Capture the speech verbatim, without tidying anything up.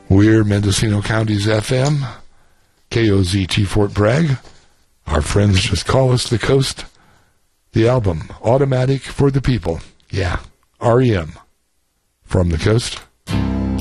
We're Mendocino County's F M, K O Z T Fort Bragg. Our friends just call us the Coast. The album, Automatic for the People. Yeah, R E M from the Coast.